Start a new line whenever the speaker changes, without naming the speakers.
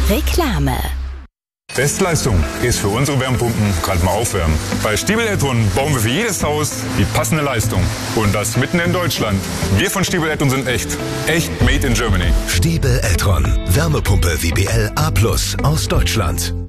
Reklame.
Bestleistung ist für unsere Wärmepumpen gerade mal aufwärmen. Bei Stiebel Eltron bauen wir für jedes Haus die passende Leistung. Und das mitten in Deutschland. Wir von Stiebel Eltron sind echt. Echt made in Germany.
Stiebel Eltron. Wärmepumpe WBL A+ aus Deutschland.